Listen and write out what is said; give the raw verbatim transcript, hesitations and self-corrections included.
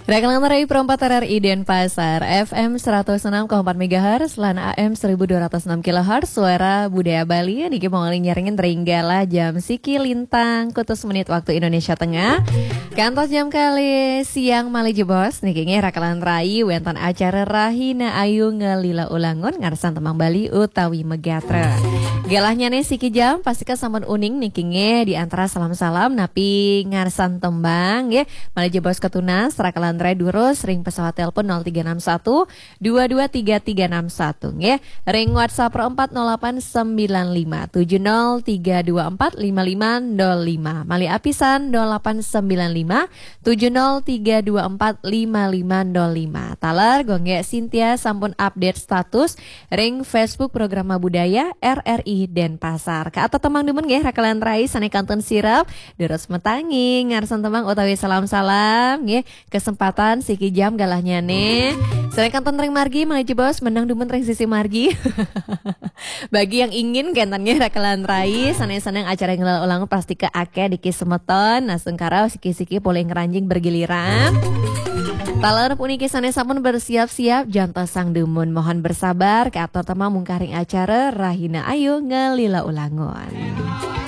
Rekaman Rai Perempat R R I Denpasar F M seratus enam koma empat megahertz lan A M seribu dua ratus enam kilohertz Suara Budaya Bali. Niki mau nyaringin teringgala jam siki lintang kutus menit waktu Indonesia Tengah. Kantos jam kali siang Mali Jebos. Niki nge rakalan Rai wonten acara Rahina Ayu ngelila ulangun ngarsan Temang Bali utawi Megatra. Galahnya nih siki jam pastikan sampun uning niki nge di antara salam-salam napi ngarsan tembang ya. Mali Jebos ketunas rakalan Rai durus ring pesawat telepon nol tiga enam satu dua dua tiga tiga enam satu ya. Ring WhatsApp empat nol delapan sembilan lima tujuh nol tiga dua empat lima lima nol lima. Mali apisan nol delapan sembilan lima tujuh nol tiga dua empat lima lima nol lima. Talar gongge Cynthia sampun update status ring Facebook Programa Budaya R R I Denpasar. Ka atau temang demen nggih rakalan Rai sane kanton sirap terus metangi ngarsan temang utawi salam-salam nggih. Kesempatan siki jam galahnya nih. Selain kanton ring margi Mali Jebos menang demen ring sisi margi. Bagi yang ingin kentannya rakalan Rai saneng-saneng acara yang ulang pasti ke ake diki semeton nasung karau siki-siki boleh ngeranjing bergiliran. Talar puniki sanes sampun bersiap-siap jantos sang demun mohon bersabar ke atau tema mungkaring acara Rahina Ayu ngelila ulangun.